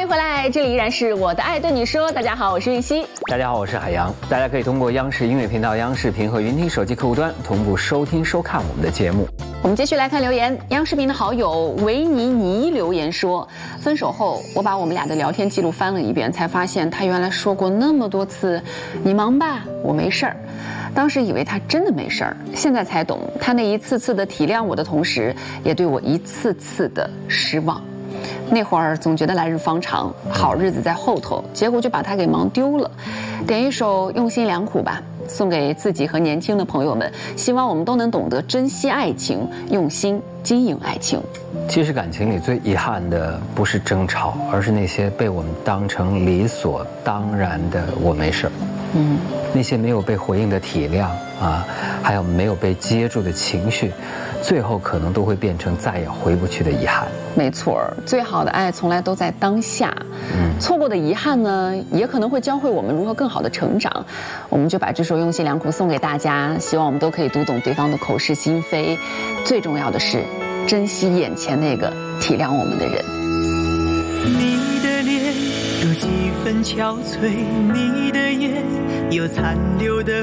回来，这里依然是我的爱对你说。大家好，我是韵熙。 大家好，我是海洋。大家可以通过央视音乐频道、央视频和云听手机客户端同步收听收看我们的节目。 我们继续来看留言。央视频的好友维尼尼留言说，分手后我把我们俩的聊天记录翻了一遍，才发现他原来说过那么多次你忙吧，我没事儿。当时以为他真的没事儿，现在才懂他那一次次的体谅我的同时，也对我一次次的失望。那会儿总觉得来日方长，好日子在后头，结果就把他给忙丢了。点一首用心良苦吧，送给自己和年轻的朋友们，希望我们都能懂得珍惜爱情，用心经营爱情。 其实感情里最遗憾的不是争吵，而是那些被我们当成理所当然的我没事儿。那些没有被回应的体谅啊，还有没有被接住的情绪，最后可能都会变成再也回不去的遗憾。 没错，最好的爱从来都在当下。错过的遗憾呢，也可能会教会我们如何更好的成长。我们就把这首用心良苦送给大家，希望我们都可以读懂对方的口是心非。最重要的是，珍惜眼前那个体谅我们的人。 你的脸有几分憔悴，你的眼有残留的